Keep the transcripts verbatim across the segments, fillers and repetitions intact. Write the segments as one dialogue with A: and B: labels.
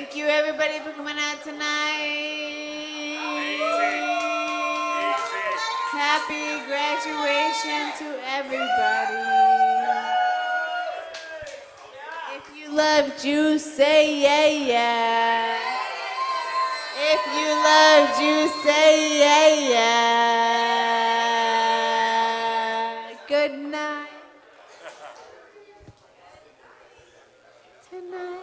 A: Thank you, everybody, for coming out tonight. Happy graduation to everybody. If you love juice, say yeah, yeah. If you love juice, say yeah, yeah. Good night. Tonight.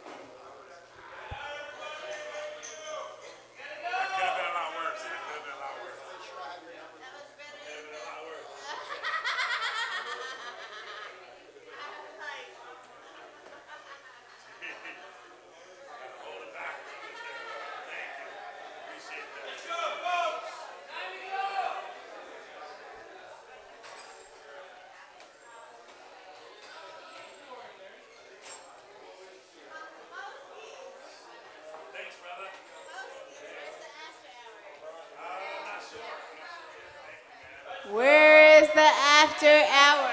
A: Where is the after hours?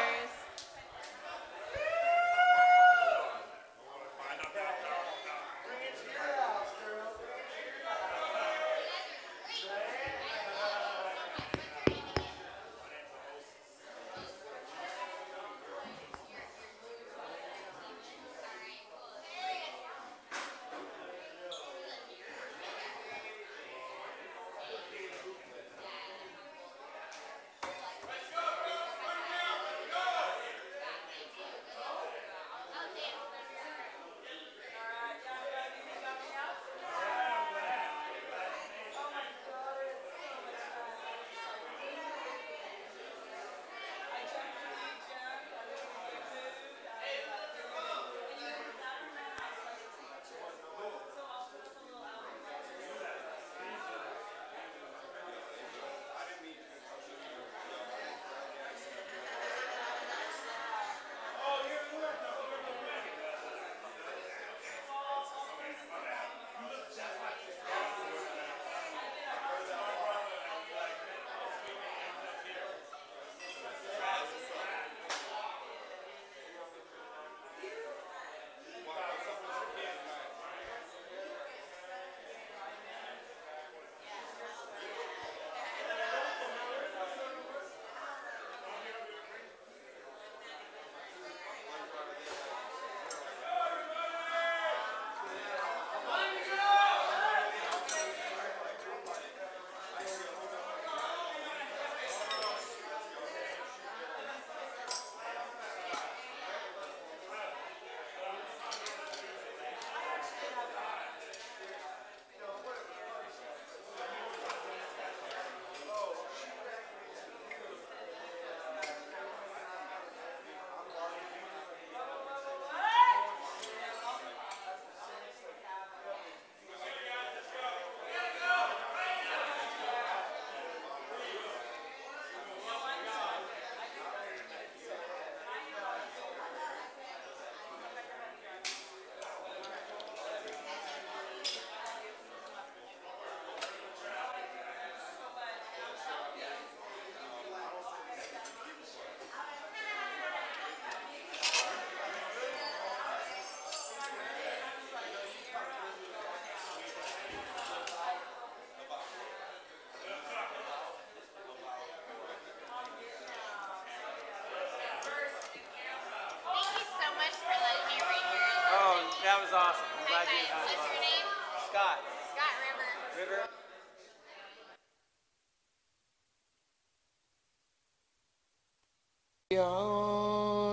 B: That was awesome. I'm glad you had
C: What's
B: fun.
C: your name?
B: Scott.
C: Scott River.
B: River.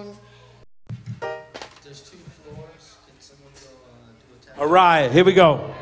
D: There's two floors. Can someone go uh, do a tap?
E: All right, here we go.